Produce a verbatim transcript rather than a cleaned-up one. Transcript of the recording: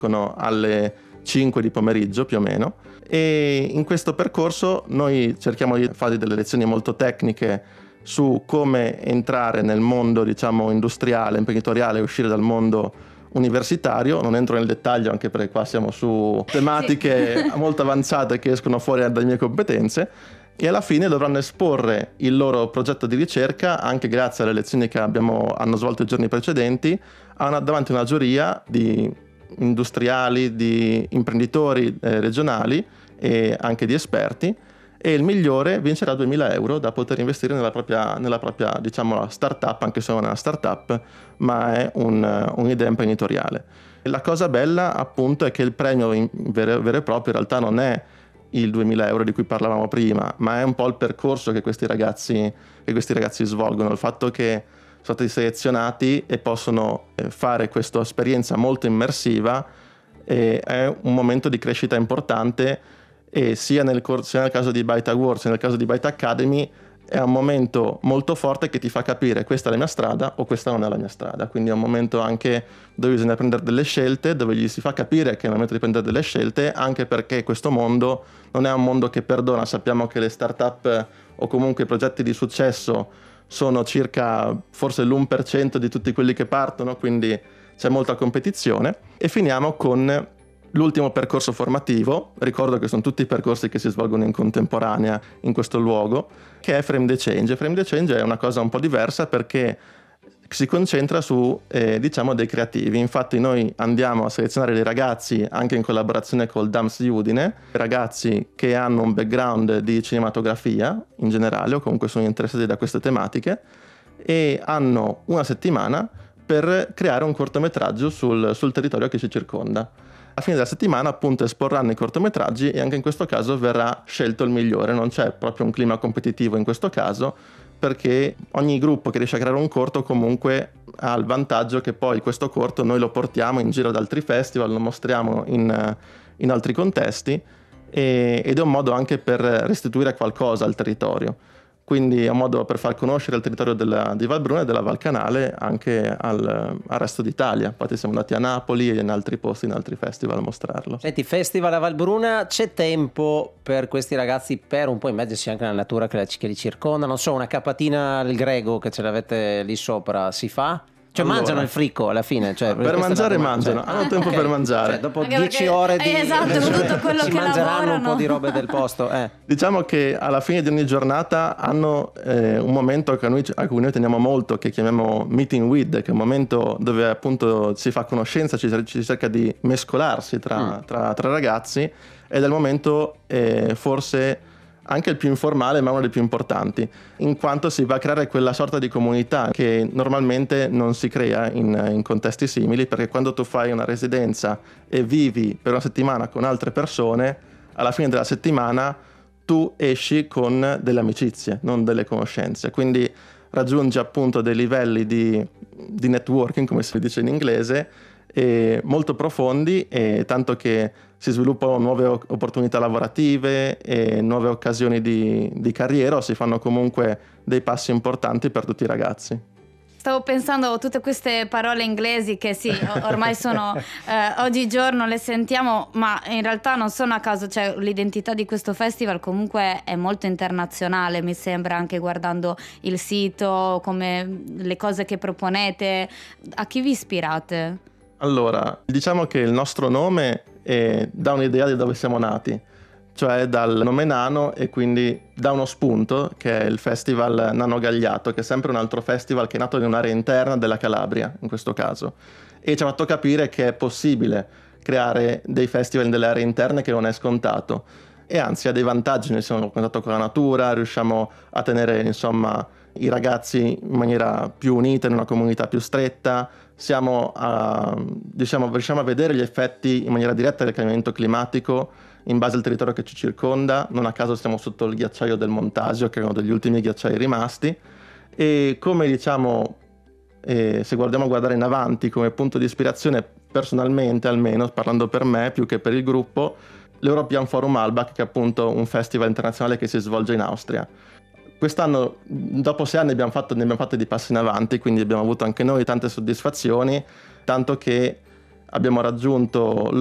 alle cinque di pomeriggio più o meno, e in questo percorso noi cerchiamo di fare delle lezioni molto tecniche su come entrare nel mondo, diciamo, industriale, imprenditoriale e uscire dal mondo universitario. Non entro nel dettaglio anche perché qua siamo su tematiche sì. molto avanzate che escono fuori dalle mie competenze, e alla fine dovranno esporre il loro progetto di ricerca, anche grazie alle lezioni che abbiamo, hanno svolto i giorni precedenti, a una, davanti a una giuria di industriali, di imprenditori eh, regionali e anche di esperti, e il migliore vincerà duemila euro da poter investire nella propria, nella propria diciamo, startup, anche se non è una startup, ma è un, un'idea imprenditoriale. E la cosa bella appunto è che il premio in, vero, vero e proprio in realtà non è il duemila euro di cui parlavamo prima, ma è un po' il percorso che questi ragazzi, che questi ragazzi svolgono, il fatto che sono stati selezionati e possono fare questa esperienza molto immersiva, e è un momento di crescita importante, e sia nel, sia nel caso di Byte Awards sia nel caso di Byte Academy è un momento molto forte che ti fa capire questa è la mia strada o questa non è la mia strada. Quindi è un momento anche dove bisogna prendere delle scelte, dove gli si fa capire che è il momento di prendere delle scelte, anche perché questo mondo non è un mondo che perdona. Sappiamo che le start-up o comunque i progetti di successo sono circa forse l'uno per cento di tutti quelli che partono, quindi c'è molta competizione. E finiamo con l'ultimo percorso formativo. Ricordo che sono tutti percorsi che si svolgono in contemporanea in questo luogo, che è Frame the Change. Frame the Change è una cosa un po' diversa perché si concentra su eh, diciamo dei creativi. Infatti noi andiamo a selezionare dei ragazzi, anche in collaborazione col D A M S di Udine, ragazzi che hanno un background di cinematografia in generale o comunque sono interessati da queste tematiche, e hanno una settimana per creare un cortometraggio sul, sul territorio che ci circonda. A fine della settimana appunto esporranno i cortometraggi, e anche in questo caso verrà scelto il migliore. Non c'è proprio un clima competitivo in questo caso, perché ogni gruppo che riesce a creare un corto comunque ha il vantaggio che poi questo corto noi lo portiamo in giro ad altri festival, lo mostriamo in, in altri contesti, e, ed è un modo anche per restituire qualcosa al territorio. Quindi è un modo per far conoscere il territorio della, di Valbruna e della Val Canale anche al, al resto d'Italia. Infatti siamo andati a Napoli e in altri posti, in altri festival a mostrarlo. Senti, Festival a Valbruna, c'è tempo per questi ragazzi per un po' immergersi anche nella natura che, che li circonda? Non so, una capatina al grego che ce l'avete lì sopra si fa? Cioè allora, mangiano il fricco alla fine, cioè, per mangiare mangiano, hanno tempo okay. per mangiare. Cioè, dopo anche dieci ore di eh, esatto, tutto quello si che mangeranno lavorano. Un po' di robe del posto. Eh. Diciamo che alla fine di ogni giornata hanno eh, un momento che a, noi, a cui noi teniamo molto, che chiamiamo meeting with, che è un momento dove appunto si fa conoscenza, ci, ci cerca di mescolarsi tra, mm. tra, tra ragazzi, ed è il momento eh, forse anche il più informale, ma uno dei più importanti, in quanto si va a creare quella sorta di comunità che normalmente non si crea in, in contesti simili, perché quando tu fai una residenza e vivi per una settimana con altre persone, alla fine della settimana tu esci con delle amicizie, non delle conoscenze, quindi raggiungi appunto dei livelli di, di networking, come si dice in inglese, e molto profondi, e tanto che si sviluppano nuove opportunità lavorative e nuove occasioni di, di carriera, o si fanno comunque dei passi importanti per tutti i ragazzi. Stavo pensando a tutte queste parole inglesi che sì, ormai sono eh, oggigiorno le sentiamo, ma in realtà non sono a caso, cioè l'identità di questo festival comunque è molto internazionale, mi sembra, anche guardando il sito, come le cose che proponete. A chi vi ispirate? Allora, diciamo che il nostro nome è, dà un'idea di dove siamo nati, cioè dal nome Nano, e quindi dà uno spunto, che è il Festival Nano Gagliato, che è sempre un altro festival che è nato in un'area interna della Calabria, in questo caso, e ci ha fatto capire che è possibile creare dei festival in delle aree interne, che non è scontato, e anzi ha dei vantaggi. Noi siamo in contatto con la natura, riusciamo a tenere insomma i ragazzi in maniera più unita, in una comunità più stretta, siamo a, diciamo, riusciamo a vedere gli effetti in maniera diretta del cambiamento climatico in base al territorio che ci circonda. Non a caso siamo sotto il ghiacciaio del Montasio, che è uno degli ultimi ghiacciai rimasti, e come diciamo, eh, se guardiamo a guardare in avanti come punto di ispirazione, personalmente almeno, parlando per me più che per il gruppo, l'European Forum Albach, che è appunto un festival internazionale che si svolge in Austria. Quest'anno, dopo sei anni, abbiamo fatto, ne abbiamo fatti di passi in avanti, quindi abbiamo avuto anche noi tante soddisfazioni, tanto che abbiamo raggiunto